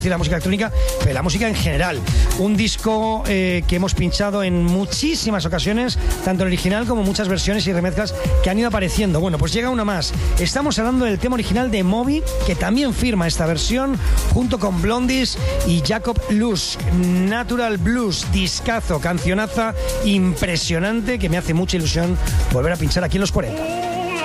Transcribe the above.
la música electrónica, pero la música en general. Un disco que hemos pinchado en muchísimas ocasiones, tanto el original como muchas versiones y remezclas que han ido apareciendo. Bueno, pues llega una más. Estamos hablando del tema original de Moby, que también firma esta versión, junto con Blondies y Jacob Lusk. Natural Blues, discazo, cancionaza impresionante, que me hace mucha ilusión volver a pinchar aquí en los 40.